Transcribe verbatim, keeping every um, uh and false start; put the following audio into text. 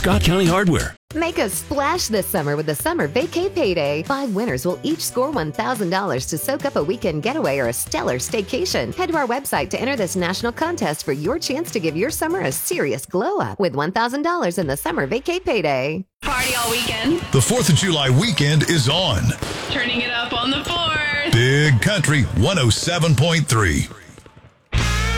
Scott County Hardware. Make a splash this summer with the Summer Vacay Payday. Five winners will each score one thousand dollars to soak up a weekend getaway or a stellar staycation. Head to our website to enter this national contest for your chance to give your summer a serious glow up with one thousand dollars in the Summer Vacay Payday. Party all weekend. The fourth of July weekend is on. Turning it up on the fourth. Big Country one oh seven point three.